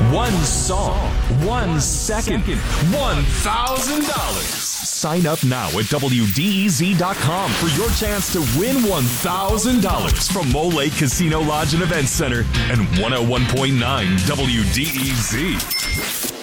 One song, 1 second, $1,000. Sign up now at WDEZ.com for your chance to win $1,000 from Mole Lake Casino Lodge and Event Center and 101.9 WDEZ.